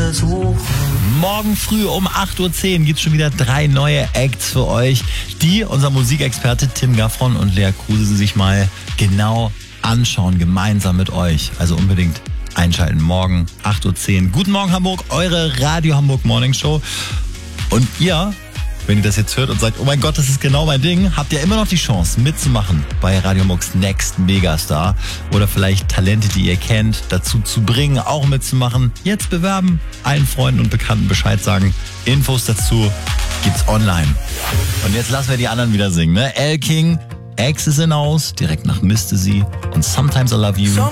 versuchen. Morgen früh um 8.10 Uhr gibt es schon wieder 3 neue Acts für euch, die unser Musikexperte Tim Gaffron und Lea Kruse sich mal genau anschauen, gemeinsam mit euch. Also unbedingt einschalten. Morgen 8.10 Uhr. Guten Morgen Hamburg, eure Radio Hamburg Morning Show. Und ihr, wenn ihr das jetzt hört und sagt, oh mein Gott, das ist genau mein Ding, habt ihr immer noch die Chance mitzumachen bei Radio Hamburgs Next Megastar oder vielleicht Talente, die ihr kennt, dazu zu bringen, auch mitzumachen. Jetzt bewerben, allen Freunden und Bekannten Bescheid sagen. Infos dazu gibt's online. Und jetzt lassen wir die anderen wieder singen, ne? Elle King, Ex is in Aus, direkt nach Misste sie und Sometimes I Love You.